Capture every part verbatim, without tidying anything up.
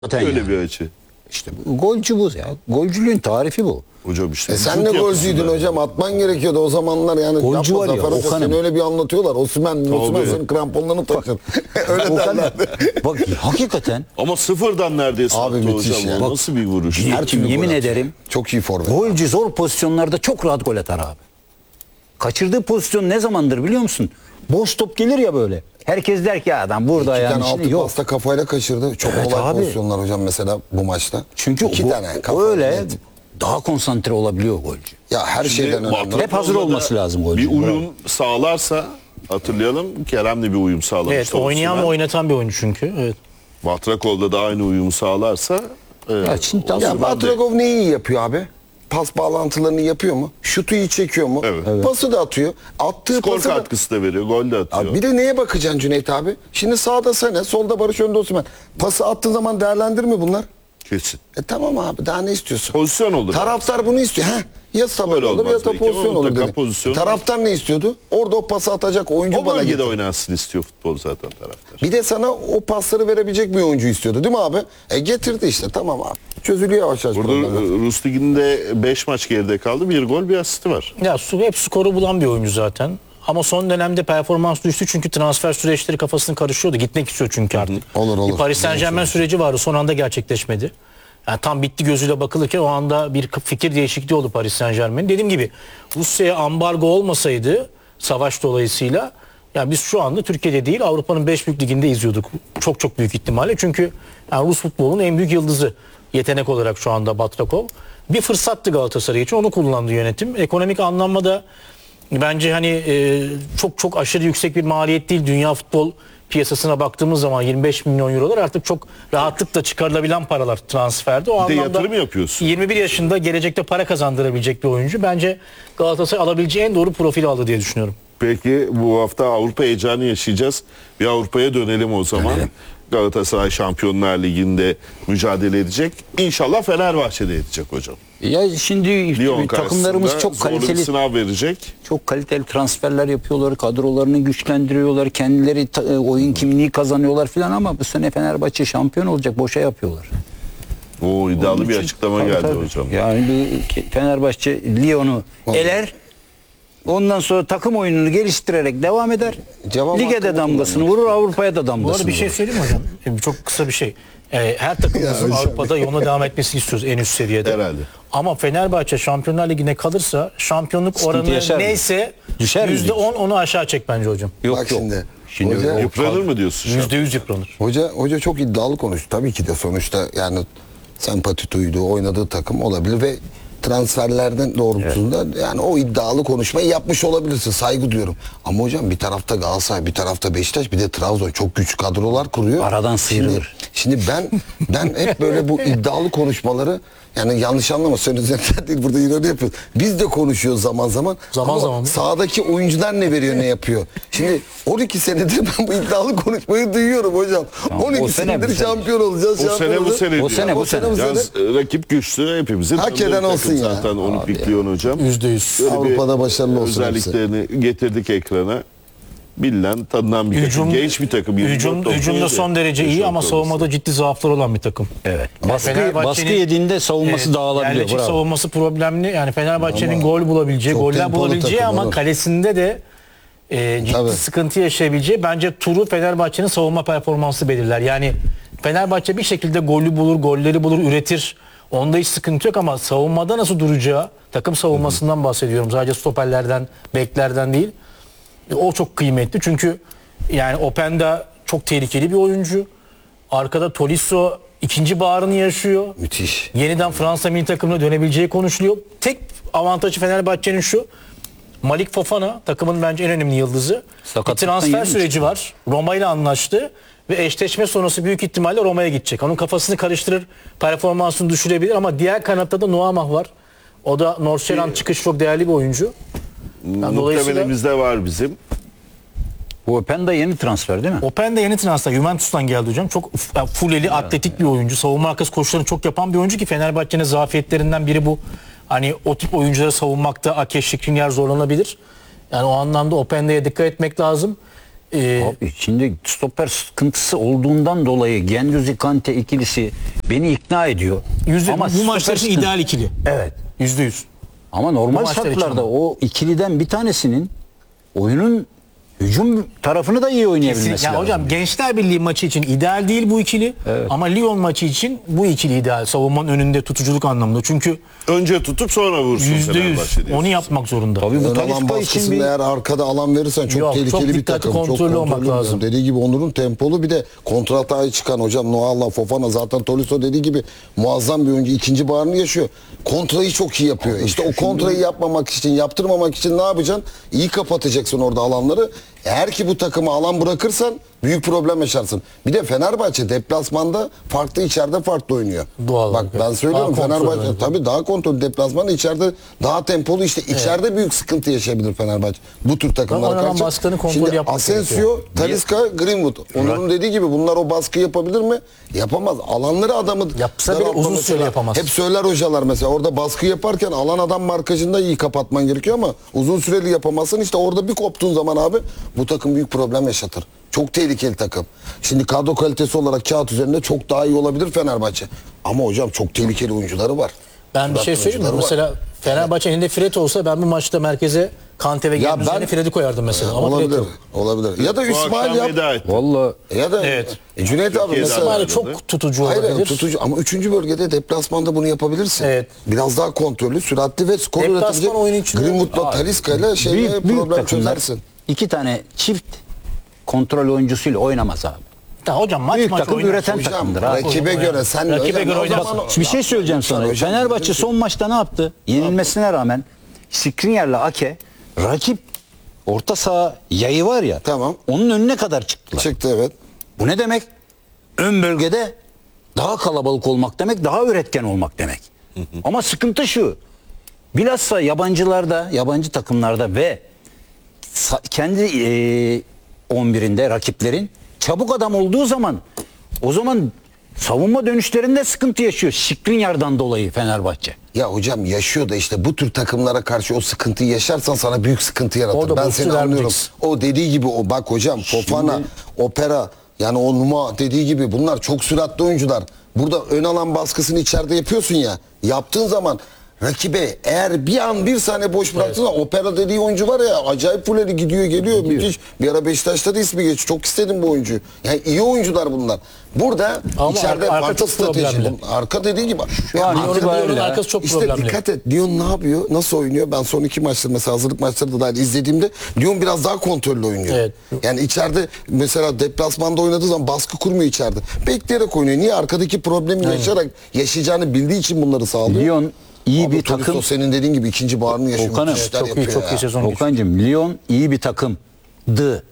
Zaten Öyle yani. bir açı. İşte bu, golcü bu ya. Golcülüğün tarifi bu. Hocam işte. E sen de golcüydün hocam, atman gerekiyordu o zamanlar yani. Golcü var ya, Zafer Hoca, Okan'ım. seni öyle bir anlatıyorlar. Osman, Osman senin kramponlarını takır. Öyle Okan, derlerdi. bak hakikaten Ama sıfırdan neredeyse Abi attı müthiş hocam. ya. O nasıl bir vuruş? Her Her türlü yemin gol atıyor. ederim Çok iyi forvet. golcü zor pozisyonlarda çok rahat gol atar abi. Kaçırdığı pozisyon ne zamandır biliyor musun? Boş top gelir ya böyle. Herkes der ki adam burada İki yani tane altı şimdi yok. pasta kafayla kaçırdı. Çok Evet kolay abi. pozisyonlar hocam mesela bu maçta. Çünkü İki o, tane o kafa öyle net. daha konsantre olabiliyor golcü. Ya her şeyden önemli. Batrakov'la Hep hazır da olması lazım golcü. Bir uyum sağlarsa hatırlayalım, Kerem'le bir uyum sağlamıştı. Evet, oynayan ve Osimhen. oynatan bir oyuncu çünkü. Evet. Batrakov'la da aynı uyumu sağlarsa e, Ya şimdi tam- Ya Osimhen de- Batrakov neyi iyi yapıyor abi? Pas bağlantılarını yapıyor mu? Şutu iyi çekiyor mu? Evet. Evet. Pası da atıyor. Attığı skor pası da... katkısı da veriyor, gol de atıyor. Abi bir de neye bakacaksın Cüneyt abi? Şimdi sağda Sene, solda Barış, önde Osman. Pası attığın zaman değerlendirme bunlar. Kesin. E tamam abi, daha ne istiyorsun? Pozisyon olur. Taraftar bunu istiyor. Heh, ya sabır Öyle olur ya olmaz da belki pozisyon ama olur mutlaka dedi. pozisyon- Taraftar ne istiyordu? Orada o pası atacak oyuncu O bana bölgede getir. oynansın istiyor futbol zaten taraftar. Bir de sana o pasları verebilecek bir oyuncu istiyordu değil mi abi? E getirdi işte, tamam abi. Çözülüyor yavaş yavaş. Burada problemler. e, Rus Ligi'nde beş maç geride kaldı. Bir gol, bir asisti var. Ya su hep skoru bulan bir oyuncu zaten. Ama son dönemde performans düştü çünkü transfer süreçleri kafasını karışıyordu. Gitmek istiyor çünkü artık. Olur, olur. Bir Paris Saint-Germain süreci vardı, son anda gerçekleşmedi. Yani tam bitti gözüyle bakılırken o anda bir fikir değişikliği oldu Paris Saint-Germain'in. Dediğim gibi Rusya'ya ambargo olmasaydı savaş dolayısıyla, ya biz şu anda Türkiye'de değil Avrupa'nın beş büyük liginde izliyorduk. Çok çok büyük ihtimalle. Çünkü yani Rus futbolunun en büyük yıldızı yetenek olarak şu anda Batrakov. Bir fırsattı Galatasaray için, onu kullandı yönetim. Ekonomik anlamda bence hani e, çok çok aşırı yüksek bir maliyet değil. Dünya futbol piyasasına baktığımız zaman yirmi beş milyon eurolar artık çok rahatlıkla çıkarılabilen paralar transferde. O Bir de anlamda yatırım yapıyorsun. yirmi bir yaşında gelecekte para kazandırabilecek bir oyuncu. Bence Galatasaray alabileceği en doğru profili aldı diye düşünüyorum. Peki bu hafta Avrupa heyecanı yaşayacağız. Bir Avrupa'ya dönelim o zaman. Galatasaray Şampiyonlar Ligi'nde mücadele edecek. İnşallah Fenerbahçe'de edecek hocam. Ya şimdi Lyon takımlarımız karşısında çok zorlu bir kaliteli sınav verecek. çok kaliteli transferler yapıyorlar, kadrolarını güçlendiriyorlar, kendileri ta- e, oyun kimliği kazanıyorlar filan ama bu sene Fenerbahçe şampiyon olacak, boşa yapıyorlar. O iddialı Onun bir için- açıklama tabii, geldi tabii. hocam. Yani bir Fenerbahçe Lyon'u eler. Ondan sonra takım oyununu geliştirerek devam eder. Cevap Lige de hakkını damgasını vurur, Avrupa'ya da Bu damgasını arada bir şey vurur. söyleyeyim mi hocam? E, Çok kısa bir şey. E, her takımımızın Ya hocam. Avrupa'da yoluna devam etmesini istiyoruz en üst seviyede. Herhalde. Ama Fenerbahçe Şampiyonlar Ligi'ne kalırsa şampiyonluk oranı yaşar mı? neyse Düşer mi yüzde on onu aşağı çek bence hocam. Yok Bak yok. şimdi, Şimdi hoca- o- Yıpranır mı diyorsun? şu an? Yüzde yüz yıpranır. Hoca hoca çok iddialı konuştu. Tabii ki de sonuçta yani sempati duyduğu, oynadığı takım olabilir ve transferlerden doğrultusunda yani o iddialı konuşmayı yapmış olabilirsin. Saygı duyuyorum. Ama hocam bir tarafta Galatasaray, bir tarafta Beşiktaş, bir de Trabzon çok güçlü kadrolar kuruyor. Aradan Şimdi, sıyrılır. şimdi ben ben hep böyle bu iddialı konuşmaları, yani yanlış anlama, senin üzerinden değil, burada ironi yapıyoruz. Biz de konuşuyoruz zaman zaman. Zaman Ama zaman. sahadaki oyuncular ne veriyor, ne yapıyor? Şimdi on iki senedir ben bu iddialı konuşmayı duyuyorum hocam. Tamam, on iki o sene senedir bu sene. şampiyon olacağız. O şampiyon sene bu olacağız. sene. O sene, bu sene. Yalnız e, rakip güçlü, hepimizin Hak tanıdığı eden bir olsun takım ya. zaten Olimpik Lyon hocam. Yüzde yüz. Böyle bir Avrupa'da başarılı olsun özelliklerini getirdik ekrana. Bilinen, tanınan bir Hücum, takım. Genç bir takım. yirmi dört hücum, doksan hücumda yedi. son derece iyi ama Yaşam savunmada ciddi zaafları olan bir takım. Evet. Yani Baskı, Fenerbahçe'nin- baskı yediğinde savunması Evet, dağılabiliyor. yerleşik Bravo. savunması problemli. Yani Fenerbahçe'nin Ama gol bulabileceği, çok goller tempolu bulabileceği takım, ama olur. kalesinde de e, ciddi Tabii. sıkıntı yaşayabileceği, bence turu Fenerbahçe'nin savunma performansı belirler. Yani Fenerbahçe bir şekilde golü bulur, golleri bulur, üretir. Onda hiç sıkıntı yok ama savunmada nasıl duracağı, takım savunmasından bahsediyorum. Sadece stoperlerden, beklerden değil. E, O çok kıymetli çünkü yani Openda çok tehlikeli bir oyuncu. Arkada Tolisso ikinci baharını yaşıyor. Müthiş. Yeniden Fransa milli takımına dönebileceği konuşuluyor. Tek avantajı Fenerbahçe'nin şu: Malik Fofana takımın bence en önemli yıldızı. Bir Sakatlıktan transfer yeni süreci çıktı. var. Roma ile anlaştı ve eşleşme sonrası büyük ihtimalle Roma'ya gidecek. Onun kafasını karıştırır, performansını düşürebilir ama diğer kanatta da Nuamah var. O da Nordsjælland çıkış çok değerli bir oyuncu. Yani dolayısıyla Muhtemelimizde var bizim. Bu Openda yeni transfer değil mi? Openda yeni transfer. Juventus'tan geldi hocam. Çok f- fulleli, atletik bir oyuncu. Savunma arkası koşularını çok yapan bir oyuncu ki Fenerbahçe'nin zafiyetlerinden biri bu. Hani o tip oyuncuları savunmakta Ake, Skriniar zorlanabilir. Yani o anlamda Openda'ya dikkat etmek lazım. Ee, Abi şimdi stoper sıkıntısı olduğundan dolayı Guendouzi Kante ikilisi beni ikna ediyor. yüzde, Ama bu stoper maçlar için sıkıntı- ideal ikili. Evet. Yüzde yüz. Ama normal Bu maçlar için şartlarda ama. o ikiliden bir tanesinin oyunun hücum tarafını da iyi oynayabilmesi Ya lazım. hocam Gençler Birliği maçı için ideal değil bu ikili. Ama Lyon maçı için bu ikili ideal. Savunmanın önünde tutuculuk anlamında. Çünkü Önce tutup sonra vursun yüzde yüz Fenerbahçe diyorsun. onu yapmak zorunda. Tabii bu Ön alan Talisca için baskısında bir eğer arkada alan verirsen çok Yok, tehlikeli çok bir dikkatli, takım. kontrollü çok olmak kontrollü lazım. yani. Dediği gibi Onur'un tempolu bir de kontrataya çıkan hocam Noah'la Fofana zaten Tolisso dediği gibi muazzam bir oyuncu. İkinci bağrını yaşıyor. Kontrayı çok iyi yapıyor. işte o kontrayı yapmamak için, yaptırmamak için ne yapacaksın? İyi kapatacaksın orada alanları. Eğer ki bu takımı alan bırakırsan büyük problem yaşarsın. Bir de Fenerbahçe deplasmanda farklı, içeride farklı oynuyor. Doğal Bak olarak, ben evet. söylüyorum Daha kontrollü Fenerbahçe oynuyor. tabii daha kontrollü deplasmanda, içeride daha tempolu, işte içeride büyük sıkıntı yaşayabilir Fenerbahçe. Bu tür takımlara oynanan karşı. baskının kontrolü Şimdi yapmak Asensio, gerekiyor. Talisca, Greenwood. Onur'un dediği gibi bunlar o baskı yapabilir mi? Yapamaz. Alanları adamı Yapsa bile daraltma uzun mesela. süre yapamaz. Hep söyler hocalar mesela orada baskı yaparken alan adam markajında iyi kapatman gerekiyor ama uzun süreli yapamazsın. İşte orada bir koptuğun zaman abi bu takım büyük problem yaşatır. Çok tehlikeli takım. Şimdi kadro kalitesi olarak kağıt üzerinde çok daha iyi olabilir Fenerbahçe. Ama hocam çok tehlikeli oyuncuları var. Ben bir şey Surat söyleyeyim mi? oyuncuları var. Mesela Fenerbahçe elinde Fred olsa ben bu maçta merkeze Kante ve Ya Guendouzi yerine ben- Fred'i koyardım mesela. Ama Fred Olabilir. yok. Olabilir. Ya da Bu İsmail akşam yap. veda etti. Vallahi Ya da Evet. e, Cüneyt abi Türkiye'den mesela. İsmail ayrıldı. çok tutucu Hayır olabilir. tutucu ama üçüncü bölgede deplasmanda bunu yapabilirsin. Evet. Biraz daha kontrollü, süratli ve skor Deplasman üretebilecek. oyunu içinde- Greenwood'la Abi, Talisca'yla şeyle büyük, büyük problem takımlar çözersin. iki tane çift kontrol oyuncusuyla oynamaz abi. Ya hocam maç Büyük maç takım oynar. üreten Hocam, takımdır abi. rakibe Hocam, göre yani. sen Rakibe hocam, göre o oynamaz. zaman- Şimdi bir şey söyleyeceğim sana. Hocam, Fenerbahçe dedim ki- son maçta ne yaptı? Yenilmesine rağmen Skriniar'la Ake rakip orta saha yayı var ya. Tamam. Onun önüne kadar çıktılar. Çıktı evet. Bu ne demek? Ön bölgede daha kalabalık olmak demek, daha üretken olmak demek. Ama sıkıntı şu. Bilhassa yabancılarda, yabancı takımlarda ve sa- kendi e, on birinde rakiplerin çabuk adam olduğu zaman o zaman savunma dönüşlerinde sıkıntı yaşıyor. Skriniar'dan dolayı Fenerbahçe. Ya hocam yaşıyor da işte bu tür takımlara karşı o sıkıntıyı yaşarsan sana büyük sıkıntı yaratır. Orada Ben boşluğu seni anlıyorum. vermeyeceksin. O dediği gibi o bak hocam Fofana, Opera yani o Numa dediği gibi bunlar çok süratli oyuncular. Burada ön alan baskısını içeride yapıyorsun ya. Yaptığın zaman rakibe eğer bir an bir saniye boş bıraktığında Opera dediği oyuncu var ya acayip fulleri gidiyor geliyor. Müthiş. Bir ara Beşiktaş'ta da ismi geç. Çok istedim bu oyuncuyu. Yani iyi oyuncular bunlar. Burada Ama içeride arka- arka farklı çok strateji. problemli. Arka dediği gibi. Şu an arka- Lyon'un- itibariyle- Lyon'un arkası çok işte problemli. dikkat et. Lyon ne yapıyor? Nasıl oynuyor? Ben son iki maçtır mesela hazırlık maçları da dahil izlediğimde Lyon biraz daha kontrollü oynuyor. Evet. Yani içeride mesela deplasmanda oynadığı zaman baskı kurmuyor içeride. Bekleyerek oynuyor. Niye? Arkadaki problemi yaşayarak yaşayacağını bildiği için bunları sağlıyor. Lyon iyi Abi bir Tolisso takım. senin dediğin gibi ikinci bağrını yaşıyor. Okan'ım, Müthiş işler Çok iyi, yapıyor çok ya. iyi sezon geçirdi. Okan'cığım Lyon iyi bir takımdı.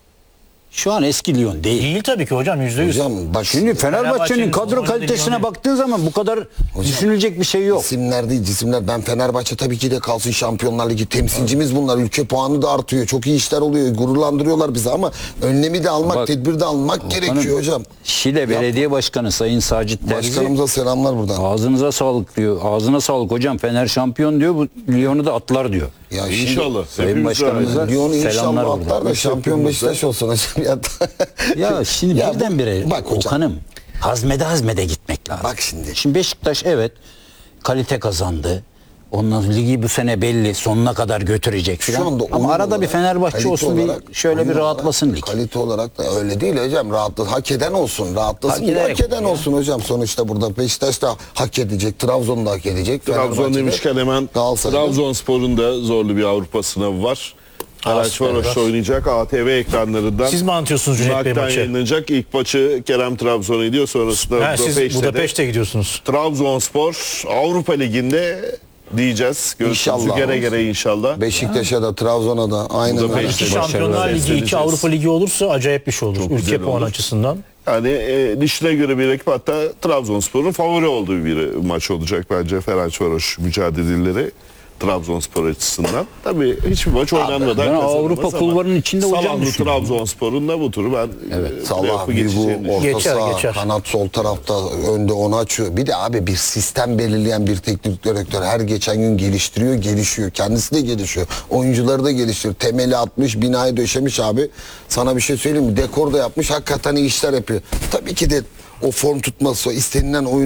Şu an eski Lyon değil. Değil tabii ki hocam yüzde yüz. Hocam bak Şimdi Fenerbahçe'nin Fenerbahçe'nin kadro oynadığı kalitesine Lyon'u- baktığın zaman bu kadar düşünülecek bir şey yok. İsimler değil cisimler. Ben Fenerbahçe tabii ki de kalsın Şampiyonlar Ligi temsilcimiz bunlar. Ülke puanı da artıyor. Çok iyi işler oluyor. Gururlandırıyorlar bizi ama önlemi de almak, Bak, tedbir de almak gerekiyor hocam. Şile Belediye Başkanı Sayın Sacit Terzi Başkanımıza selamlar buradan. ağzınıza sağlık diyor. Ağzına sağlık hocam. Fener şampiyon diyor. Bu Lyon'u da atlar diyor. Ya şimdi- İnşallah. Sayın Hepimiz Başkanımıza öyle. Lyon'u inşallah selamlar atlar buradan. da şampiyon Beşiktaş olsun hocam. Ya, Ya şimdi Ya bu- birdenbire bak hocam. Okan'ım hazmede hazmede gitmek lazım. Bak şimdi. Şimdi Beşiktaş evet kalite kazandı. Ondan ligi bu sene belli sonuna kadar götürecek Şu falan. anda Ama oyun arada bir olarak, Fenerbahçe kalite olsun olarak, bir şöyle oyun bir olarak, rahatlasın lig. Kalite olarak da öyle değil hocam. Rahatla, hak eden olsun. Rahatlasın. Hak Hak, ederek hak eden ya. olsun hocam. Sonuçta burada Beşiktaş da hak edecek. Trabzon da hak edecek. Trabzon Fenerbahçe de, demişken hemen Galatasaray'da. Trabzonspor'un da zorlu bir Avrupa sınavı var. Fenerbahçe oynayacak A T V ekranlarından. Siz mi anlatıyorsunuz Cüneyt Bey Nakden maçı? yayınlanacak. İlk maçı Kerem Trabzon'a gidiyor. Sonrasında Ha, siz Budapeşte'de. Budapeşte gidiyorsunuz. Trabzonspor Avrupa Ligi'nde diyeceğiz. Görüşürüz İnşallah. gere gere inşallah. Beşiktaş'a da Trabzon'a da aynen öyle. Budapeşte İki başarılar Şampiyonlar Ligi, iki sesleneceğiz. Avrupa Ligi olursa acayip bir şey olur. Çok Ülke güzel puan olur. açısından. Yani e, dişine göre bir rakip, hatta Trabzonspor'un favori olduğu bir maç olacak bence Ferencvaros mücadeleleri. Trabzonspor açısından. Tabii hiçbir maç oynanmadan ben kazanamaz Avrupa ama kulvarının içinde olacağını Samanlı düşünüyorum. Trabzonspor'un da bu turu ben evet. Salah bir bu orta Geçer, saha, geçer. kanat sol tarafta önde onu açıyor. Bir de abi bir sistem belirleyen bir teknik direktör her geçen gün geliştiriyor, gelişiyor. Kendisi de gelişiyor. Oyuncuları da geliştiriyor. Temeli atmış, binayı döşemiş abi. Sana bir şey söyleyeyim mi? Dekor da yapmış. Hakikaten iyi işler yapıyor. Tabii ki de o form tutması, o istenilen oyun